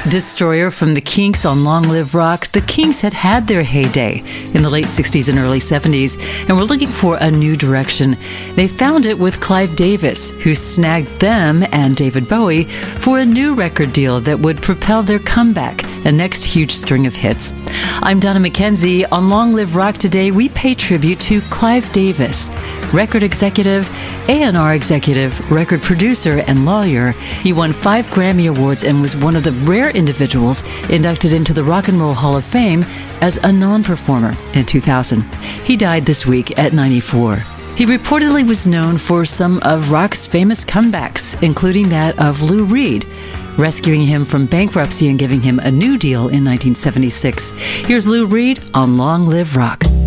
Destroyer from the Kinks on Long Live Rock. The Kinks had their heyday in the late 60s and early 70s and were looking for a new direction. They found it with Clive Davis, who snagged them and David Bowie for a new record deal that would propel their comeback, a next huge string of hits. I'm Donna McKenzie. On Long Live Rock today, we pay tribute to Clive Davis, record executive, A&R executive, record producer, and lawyer. He won 5 Grammy Awards and was one of the rare individuals inducted into the Rock and Roll Hall of Fame as a non-performer in 2000. He died this week at 94. He reportedly was known for some of rock's famous comebacks, including that of Lou Reed, rescuing him from bankruptcy and giving him a new deal in 1976. Here's Lou Reed on Long Live Rock.